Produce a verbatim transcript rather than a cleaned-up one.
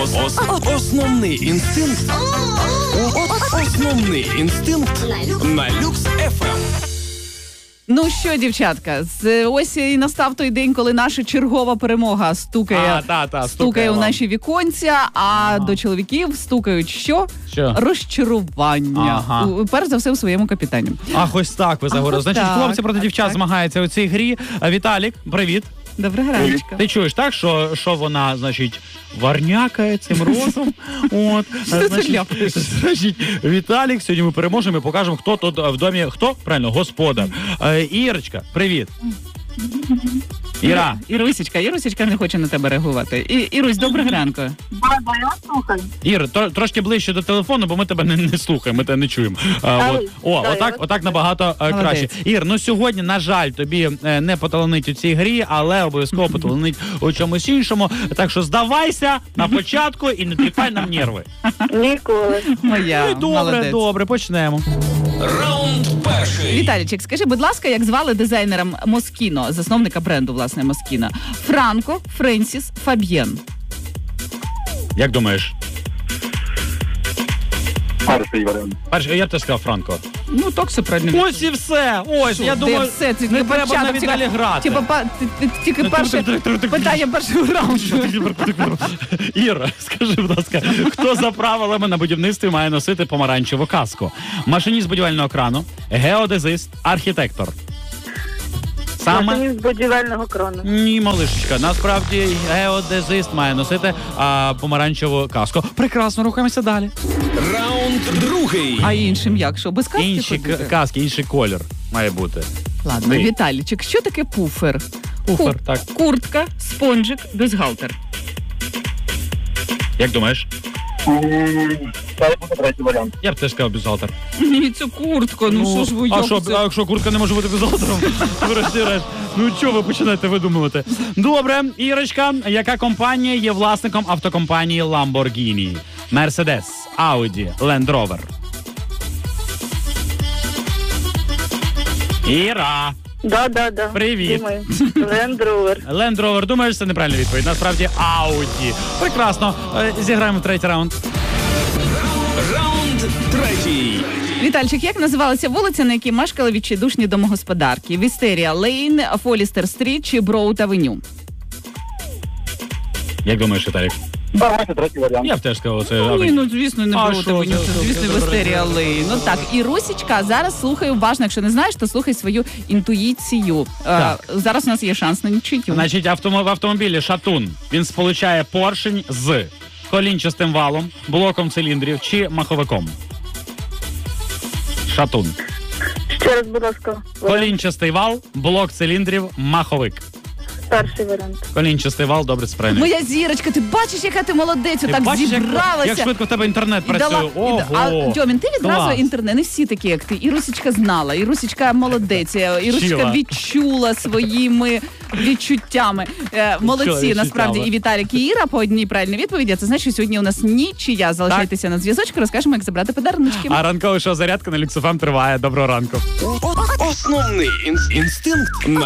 Ос- Основний інстинкт. Основний інстинкт на Люкс еф ем. Ну що, дівчатка, з- ось і настав той день, коли наша чергова перемога стукає, А, та, та, стукає стукає у вам. наші віконця, а Ага. до чоловіків стукають що? Що? Розчарування. Ага. У- Перш за все у своєму капітані. Ах, ось так ви заговорили. ось Значить, так, хлопці проти так, дівчат так. змагаються у цій грі. А, Віталік, привіт. Доброго раночка. Ти чуєш, так, що, що вона, значить, варнякає цим розом. От. це Значить, ляпаєш? значить, Віталік, сьогодні ми переможемо і покажемо, хто тут в домі, хто? Правильно, господар. Е, Ірочка, привіт. Іра, Ірусечка, Ірусечка не хоче на тебе реагувати. І, Ірусь, доброго ранку. Баба, я слухаю. Ір, тро- трошки ближче до телефону, бо ми тебе не, не слухаємо, ми тебе не чуємо. А, Ай, от. О, да, я отак, вас отак набагато е, Молодець. краще. Ір, ну сьогодні, на жаль, тобі е, не поталанить у цій грі, але обов'язково поталанить у чомусь іншому. Так що здавайся на початку і не тріпай нам нерви. Ніколи. Моя, Ну і добре, молодець. добре, почнемо. Раунд перший. Віталічик, скажи, будь ласка, як звали дизайнера Москіно, засновника бренду, власне, Москіно? Франко, Френсіс, Фаб'єн. Як думаєш? Перший варіант. Перше, я б теж сказав Франко. Ну, так все правильно. Ось і все. Ось, я Де думаю, все? Це не тільки треба початок, навіть тільки- далі грати. Типа, па- ти- ти- тільки Ну, перше тик- тик- тик- тик- питання першого раунду. Іра, скажи, будь ласка, хто за правилами на будівництві має носити помаранчеву каску? Машиніст будівельного крану, геодезист, архітектор. Саме? Машиніст будівельного крану. Ні, малишечка, насправді геодезист має носити а, помаранчеву каску. Прекрасно, рухаємося далі. Раунд другий. А іншим як? Що, без каски Інші ходити? к- каски, інший колір має бути. Ладно, Ти. Віталічик, що таке пуфер? Пуфер, Ку- так. Куртка, спонжик, бюстгальтер. Як думаєш? Це буде третій варіант. Я б теж сказав бюстгальтер. Ні, це куртка, ну що ж ви, а як що, це? а якщо куртка не може бути бюстгальтером? Врешті-решт. Ну чого ви починаєте видумувати? Добре, Ірочка, яка компанія є власником автокомпанії Lamborghini? Mercedes, Audi, Land Rover. Іра, Да, да, да. Привіт. Думаю. Land Rover. Land Rover, думаєш, це неправильна відповідь. Насправді Audi. Прекрасно. Е, Зіграємо в третій раунд. Раунд третій. Вітальчик, як називалася вулиця, на якій мешкали відчайдушні домогосподарки? Вістерія Лейн, Фолістер Стріт чи Броуд Авеню? Як думаєш, Віталік? Давайте третій варіант. Я б теж сказав, це Ні, Audi. ну звісно, не А Броуд що Авеню, це? це, звісно, Добре, Вістерія добре. Лейн. Ну так, і Русічка, зараз слухай уважно, якщо не знаєш, то слухай свою інтуїцію. Так. Е, зараз у нас є шанс на нічию. Значить, автомо- в автомобілі Шатун. Він сполучає поршень з колінчастим валом, блоком циліндрів чи маховиком. Шатун. Ще раз, будь ласка. Варіант. Колінчастий вал, блок циліндрів, маховик. Перший варіант. Колінчастий вал, добре, це правильно. Моя зірочка, ти бачиш, яка ти молодець, Ти отак бачиш, як- зібралася. Як швидко в тебе інтернет І працює. дала, і, Ого! да- а, Дьомін, ти відразу Клас. інтернет, не всі такі, як ти. І Русічка знала, і Русічка молодець, і Русічка Вчила. відчула своїми відчуттями. Е, Молодці, відчуттями. насправді, і Віталік, і Іра по одній правильній відповіді. Це значить, що сьогодні у нас нічия. Залишайтеся на зв'язочку, розкажемо, як забрати подаруночки. А ранкове шоу «Зарядка» на Люкс еф ем триває. Доброго ранку. Основний інс- інстинкт на